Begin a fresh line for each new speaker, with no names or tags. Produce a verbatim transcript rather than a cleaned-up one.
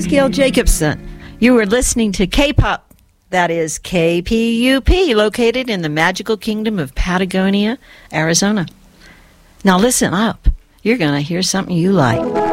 is Gail Jacobson. You are listening to K-Pop, that is K P U P, located in the magical kingdom of Patagonia, Arizona. Now listen up. You're going to hear something you like.